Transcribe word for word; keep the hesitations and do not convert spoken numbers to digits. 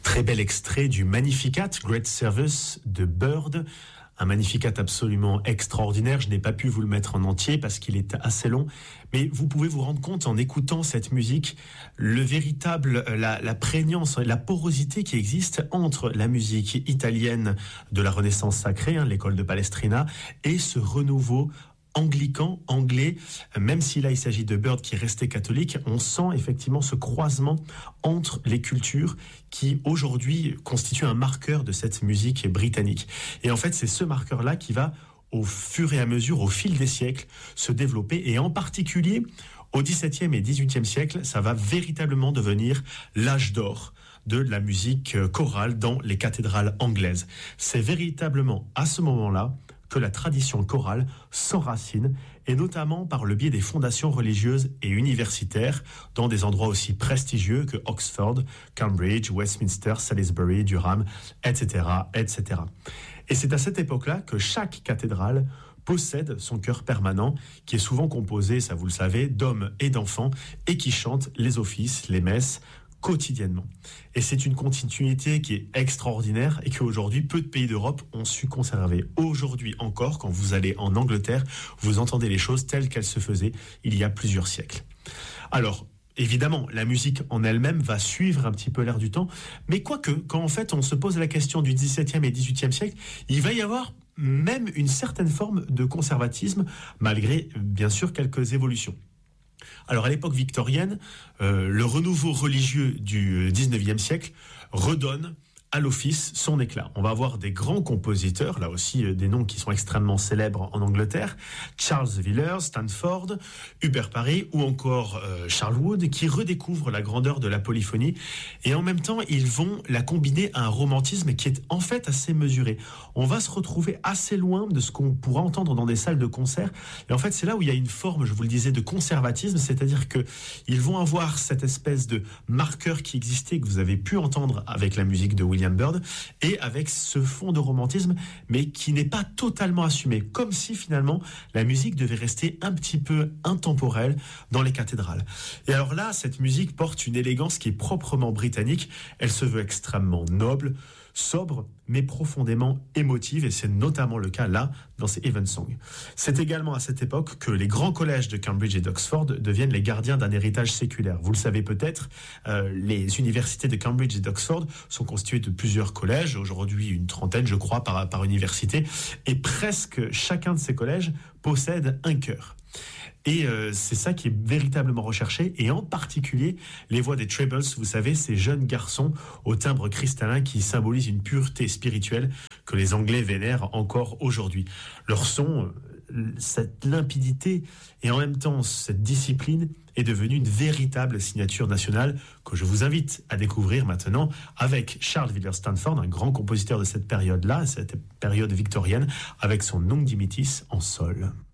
Très bel extrait du Magnificat, Great Service de Bird. Un Magnificat absolument extraordinaire. Je n'ai pas pu vous le mettre en entier parce qu'il est assez long. Mais vous pouvez vous rendre compte en écoutant cette musique, le véritable, la, la prégnance, la porosité qui existe entre la musique italienne de la Renaissance sacrée, hein, l'école de Palestrina, et ce renouveau anglican, anglais, même si là il s'agit de Bird qui est resté catholique, on sent effectivement ce croisement entre les cultures qui aujourd'hui constitue un marqueur de cette musique britannique. Et en fait c'est ce marqueur-là qui va au fur et à mesure, au fil des siècles, se développer, et en particulier au dix-septième et dix-huitième siècle, ça va véritablement devenir l'âge d'or de la musique chorale dans les cathédrales anglaises. C'est véritablement à ce moment-là que la tradition chorale s'enracine, et notamment par le biais des fondations religieuses et universitaires dans des endroits aussi prestigieux que Oxford, Cambridge, Westminster, Salisbury, Durham, et cetera, et cetera. Et c'est à cette époque-là que chaque cathédrale possède son chœur permanent, qui est souvent composé, ça vous le savez, d'hommes et d'enfants, et qui chantent les offices, les messes, quotidiennement. Et c'est une continuité qui est extraordinaire et qu'aujourd'hui, peu de pays d'Europe ont su conserver. Aujourd'hui encore, quand vous allez en Angleterre, vous entendez les choses telles qu'elles se faisaient il y a plusieurs siècles. Alors, évidemment, la musique en elle-même va suivre un petit peu l'air du temps, mais quoique, quand en fait on se pose la question du dix-septième et dix-huitième siècle, il va y avoir même une certaine forme de conservatisme, malgré bien sûr quelques évolutions. Alors à l'époque victorienne, euh, le renouveau religieux du dix-neuvième siècle redonne à l'office son éclat. On va avoir des grands compositeurs, là aussi euh, des noms qui sont extrêmement célèbres en Angleterre, Charles Villers, Stanford, Hubert Parry ou encore euh, Charles Wood, qui redécouvrent la grandeur de la polyphonie, et en même temps ils vont la combiner à un romantisme qui est en fait assez mesuré. On va se retrouver assez loin de ce qu'on pourra entendre dans des salles de concert, et en fait c'est là où il y a une forme, je vous le disais, de conservatisme, c'est-à-dire que ils vont avoir cette espèce de marqueur qui existait, que vous avez pu entendre avec la musique de William Bird, et avec ce fond de romantisme, mais qui n'est pas totalement assumé, comme si finalement la musique devait rester un petit peu intemporelle dans les cathédrales. Et alors là, cette musique porte une élégance qui est proprement britannique, elle se veut extrêmement noble, sobre, mais profondément émotive, et c'est notamment le cas là, dans ces Evensong. C'est également à cette époque que les grands collèges de Cambridge et d'Oxford deviennent les gardiens d'un héritage séculaire. Vous le savez peut-être, euh, les universités de Cambridge et d'Oxford sont constituées de plusieurs collèges, aujourd'hui une trentaine je crois par, par université, et presque chacun de ces collèges possède un chœur. Et euh, c'est ça qui est véritablement recherché, et en particulier les voix des trebles, vous savez, ces jeunes garçons au timbre cristallin qui symbolisent une pureté spirituelle que les Anglais vénèrent encore aujourd'hui. Leur son, cette limpidité et en même temps cette discipline est devenue une véritable signature nationale que je vous invite à découvrir maintenant avec Charles Villers Stanford, un grand compositeur de cette période-là, cette période victorienne, avec son Nunc Dimittis en sol.